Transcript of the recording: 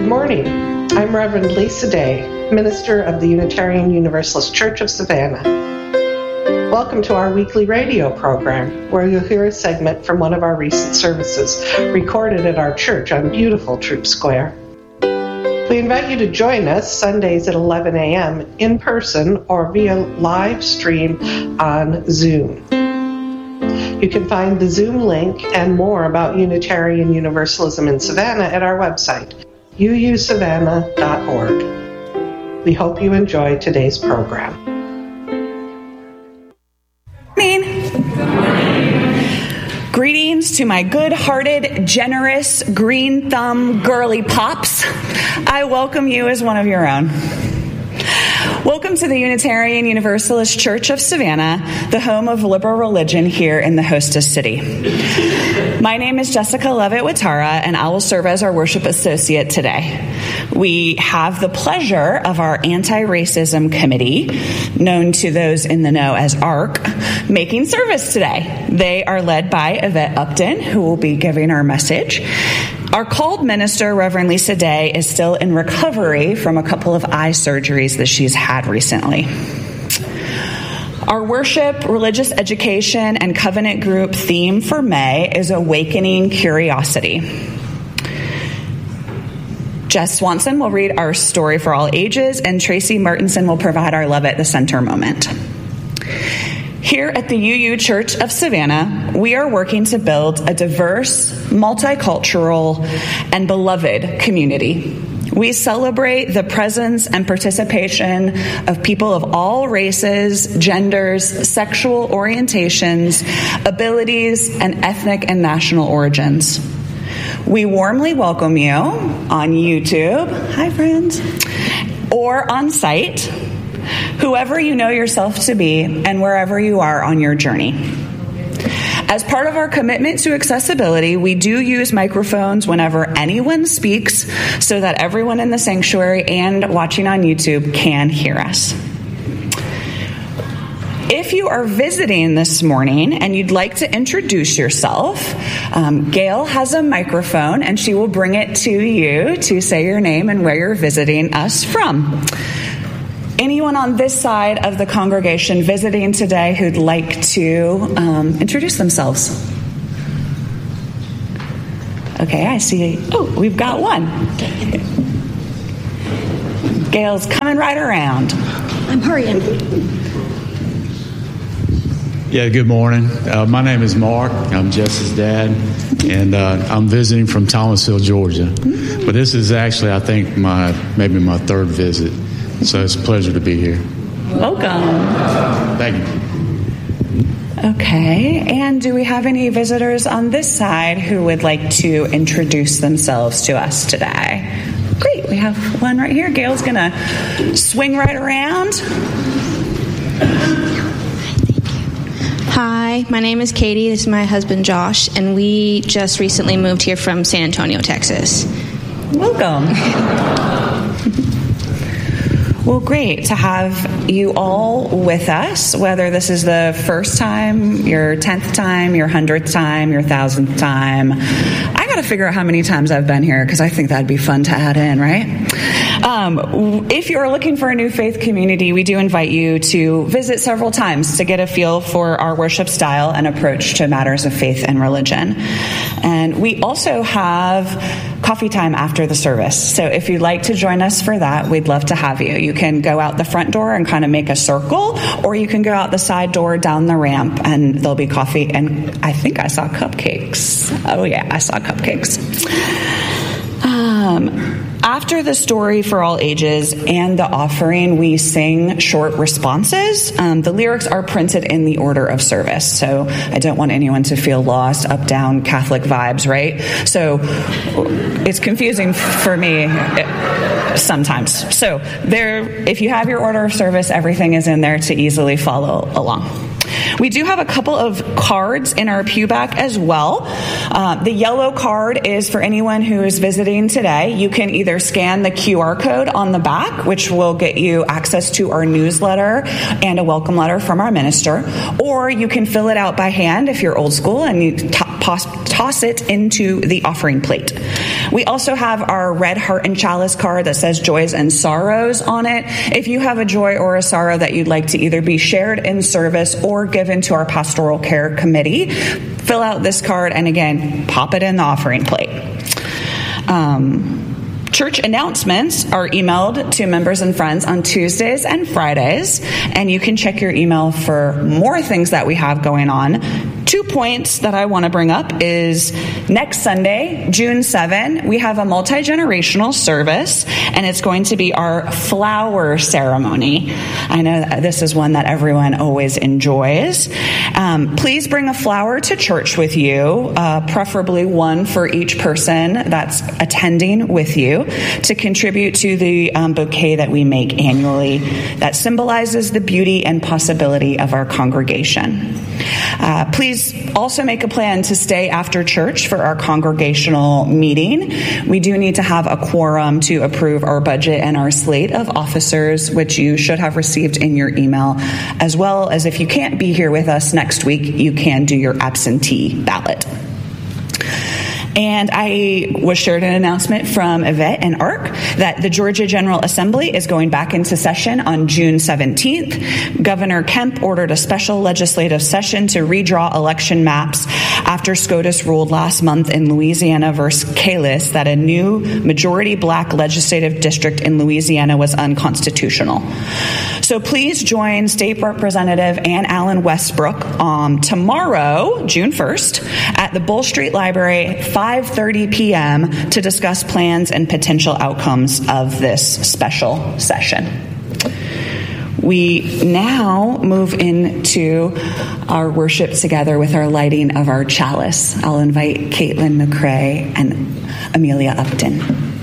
Good morning. I'm Reverend Lisa Day, minister of the Unitarian Universalist Church of Savannah. Welcome to our weekly radio program, where you'll hear a segment from one of our recent services recorded at our church on beautiful Troop Square. We invite you to join us Sundays at 11 a.m. in person or via live stream on Zoom. You can find the Zoom link and more about Unitarian Universalism in Savannah at our website, uusavannah.org. We hope you enjoy today's program. Greetings to my good-hearted, generous, green-thumb girly pops. I welcome you as one of your own. Welcome to the Unitarian Universalist Church of Savannah, the home of liberal religion here in the hostess city. My name is Jessica Levitt-Watara, and I will serve as our worship associate today. We have the pleasure of our anti-racism committee, known to those in the know as ARC, making service today. They are led by Yvette Upton, who will be giving our message. Our called minister, Reverend Lisa Day, is still in recovery from a couple of eye surgeries that she's had recently. Our worship, religious education, and covenant group theme for May is Awakening Curiosity. Jess Swanson will read our story for all ages, and Tracy Martinson will provide our Love at the Center moment. Here at the UU Church of Savannah, we are working to build a diverse, multicultural, and beloved community. We celebrate the presence and participation of people of all races, genders, sexual orientations, abilities, and ethnic and national origins. We warmly welcome you on YouTube, hi friends, or on site, whoever you know yourself to be, and wherever you are on your journey. As part of our commitment to accessibility, we do use microphones whenever anyone speaks so that everyone in the sanctuary and watching on YouTube can hear us. If you are visiting this morning and you'd like to introduce yourself, Gail has a microphone and she will bring it to you to say your name and where you're visiting us from. Anyone on this side of the congregation visiting today who'd like to introduce themselves? Okay, I see. Oh, we've got one. Gail's coming right around. I'm hurrying. Yeah, good morning. My name is Mark. I'm Jess's dad, and I'm visiting from Thomasville, Georgia. But this is actually, I think, maybe my third visit. So it's a pleasure to be here. Welcome. Thank you. Okay, and do we have any visitors on this side who would like to introduce themselves to us today? Great, we have one right here. Gail's going to swing right around. Hi, my name is Katie. This is my husband, Josh, and we just recently moved here from San Antonio, Texas. Welcome. Well, great to have you all with us, whether this is the first time, your 10th time, your 100th time, your 1000th time. I got to figure out how many times I've been here because I think that'd be fun to add in, right? If you're looking for a new faith community, we do invite you to visit several times to get a feel for our worship style and approach to matters of faith and religion. And we also have coffee time after the service. So if you'd like to join us for that, we'd love to have you. You can go out the front door and kind of make a circle, or you can go out the side door down the ramp and there'll be coffee. And I think I saw cupcakes. Oh yeah, I saw cupcakes. After the story for all ages and the offering, we sing short responses. The lyrics are printed in the order of service, so I don't want anyone to feel lost, up, down, Catholic vibes, right? So it's confusing for me sometimes. So if you have your order of service, everything is in there to easily follow along. We do have a couple of cards in our pew back as well. The yellow card is for anyone who is visiting today. You can either scan the QR code on the back, which will get you access to our newsletter and a welcome letter from our minister, or you can fill it out by hand if you're old school and you toss it into the offering plate. We also have our red heart and chalice card that says joys and sorrows on it. If you have a joy or a sorrow that you'd like to either be shared in service or given to our pastoral care committee, fill out this card and again, pop it in the offering plate. Church announcements are emailed to members and friends on Tuesdays and Fridays, and you can check your email for more things that we have going on. 2 points that I want to bring up is next Sunday, June 7, we have a multi-generational service, and it's going to be our flower ceremony. I know that this is one that everyone always enjoys. Please bring a flower to church with you, preferably one for each person that's attending with you, to contribute to the bouquet that we make annually that symbolizes the beauty and possibility of our congregation. Please also make a plan to stay after church for our congregational meeting. We do need to have a quorum to approve our budget and our slate of officers, which you should have received in your email, as well as if you can't be here with us next week, you can do your absentee ballot. And I was shared an announcement from Yvette and ARC that the Georgia General Assembly is going back into session on June 17th. Governor Kemp ordered a special legislative session to redraw election maps after SCOTUS ruled last month in Louisiana versus Kalis that a new majority black legislative district in Louisiana was unconstitutional. So please join State Representative Ann Allen Westbrook tomorrow, June 1st, at the Bull Street Library, 5:30 p.m. to discuss plans and potential outcomes of this special session. We now move into our worship together with our lighting of our chalice. I'll invite Caitlin McCrae and Amelia Upton.